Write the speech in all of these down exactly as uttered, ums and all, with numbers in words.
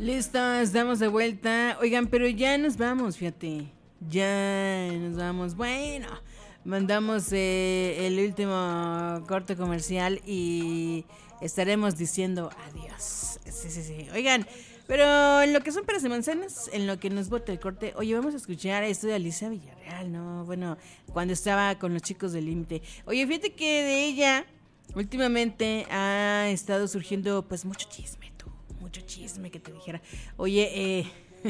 Listo, estamos de vuelta. Oigan, pero ya nos vamos, fíjate. Ya nos vamos. Bueno, mandamos eh, el último corte comercial y estaremos diciendo adiós. Sí, sí, sí. Oigan, pero en lo que son peras y manzanas, en lo que nos bota el corte, oye, vamos a escuchar esto de Alicia Villarreal, ¿no? Bueno, cuando estaba con los chicos del límite. Oye, fíjate que de ella últimamente ha estado surgiendo pues mucho chisme, tú, mucho chisme que te dijera. Oye, eh...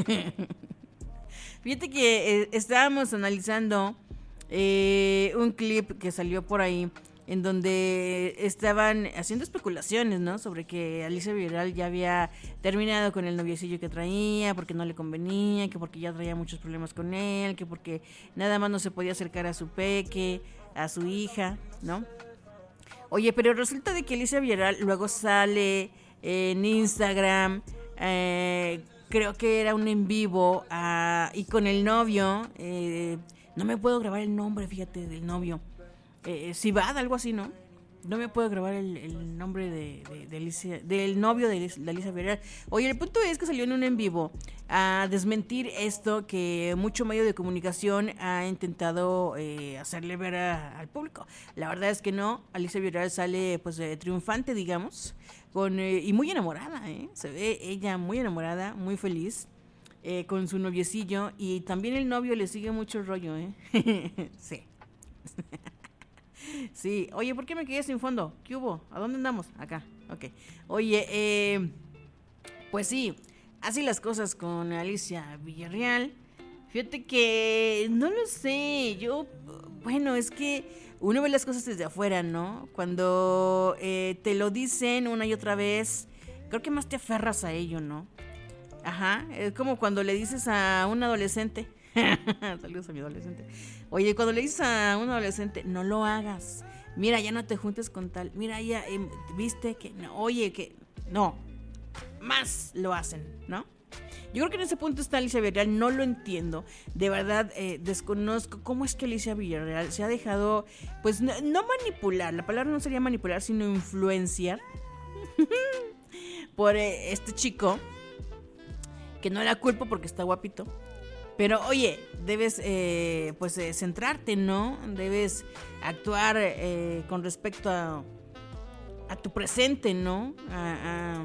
fíjate que eh, estábamos analizando eh, un clip que salió por ahí en donde estaban haciendo especulaciones, ¿no? Sobre que Alicia Villarreal ya había terminado con el noviecillo que traía, porque no le convenía, que porque ya traía muchos problemas con él, que porque nada más no se podía acercar a su peque, a su hija, ¿no? Oye, pero resulta de que Alicia Villarreal luego sale en Instagram, eh, creo que era un en vivo, uh, y con el novio, eh, no me puedo grabar el nombre, fíjate, del novio. Eh, Sibad, algo así, ¿no? No me puedo grabar el, el nombre de, de, de Alicia, del novio de, de Alicia Villarreal. Oye, el punto es que salió en un en vivo a desmentir esto que mucho medio de comunicación ha intentado eh, hacerle ver a, al público. La verdad es que no, Alicia Villarreal sale pues eh, triunfante, digamos, con eh, y muy enamorada, ¿eh? Se ve ella muy enamorada, muy feliz. Eh, con su noviecillo, y también el novio le sigue mucho el rollo, ¿eh? Sí. Sí, oye, ¿por qué me quedé sin fondo? ¿Qué hubo? ¿A dónde andamos? Acá, ok. Oye, eh, pues sí, así las cosas con Alicia Villarreal. Fíjate que, no lo sé, yo, bueno, es que uno ve las cosas desde afuera, ¿no? Cuando eh, te lo dicen una y otra vez, creo que más te aferras a ello, ¿no? Ajá, es como cuando le dices a un adolescente, saludos a mi adolescente. Oye, cuando le dices a un adolescente, no lo hagas. Mira, ya no te juntes con tal. Mira, ya, eh, viste que no. Oye, que no. Más lo hacen, ¿no? Yo creo que en ese punto está Alicia Villarreal. No lo entiendo. De verdad, eh, desconozco cómo es que Alicia Villarreal se ha dejado, pues, no, no manipular. La palabra no sería manipular, sino influenciar por eh, este chico, que no la culpo porque está guapito. Pero oye, debes eh, pues eh, centrarte, ¿no? Debes actuar eh, con respecto a, a tu presente, ¿no? A, a...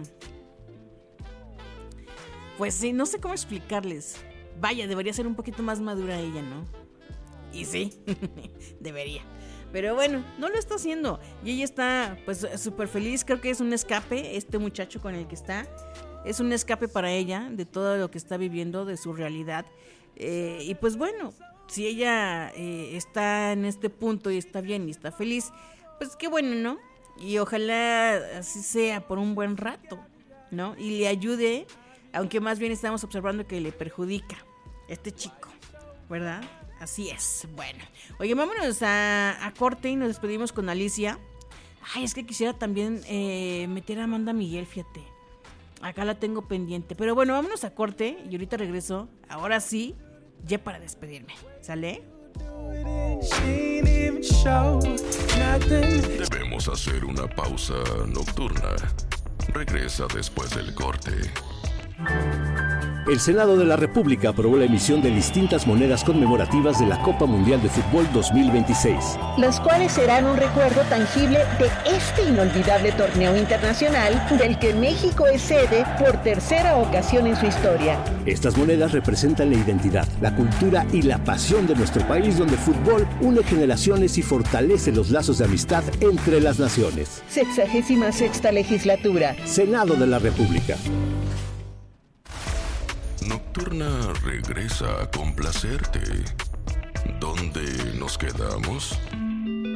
Pues sí, no sé cómo explicarles. Vaya, debería ser un poquito más madura ella, ¿no? Y sí, debería. Pero bueno, no lo está haciendo. Y ella está pues súper feliz. Creo que es un escape, este muchacho con el que está. Es un escape para ella de todo lo que está viviendo, de su realidad. Eh, y pues bueno, si ella eh, está en este punto y está bien y está feliz, pues qué bueno, ¿no? Y ojalá así sea por un buen rato, ¿no? Y le ayude, aunque más bien estamos observando que le perjudica este chico, ¿verdad? Así es, bueno. Oye, vámonos a, a corte y nos despedimos con Alicia. Ay, es que quisiera también eh, meter a Amanda Miguel, fíjate. Acá la tengo pendiente. Pero bueno, vámonos a corte y ahorita regreso. Ahora sí, ya para despedirme. ¿Sale? Debemos hacer una pausa nocturna. Regresa después del corte. El Senado de la República aprobó la emisión de distintas monedas conmemorativas de la Copa Mundial de Fútbol dos mil veintiséis. Las cuales serán un recuerdo tangible de este inolvidable torneo internacional del que México es sede por tercera ocasión en su historia. Estas monedas representan la identidad, la cultura y la pasión de nuestro país, donde el fútbol une generaciones y fortalece los lazos de amistad entre las naciones. Sexagésima sexta legislatura. Senado de la República. Nocturna regresa a complacerte. ¿Dónde nos quedamos?